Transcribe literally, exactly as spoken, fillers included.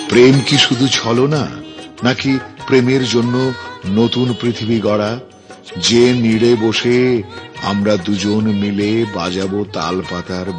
প্রেম কি শুধু ছলনা, নাকি প্রেমের জন্য নতুন পৃথিবী গড়া, যে নীড়ে বসে আমরা দুজন মিলে বাজাবো তালপাতার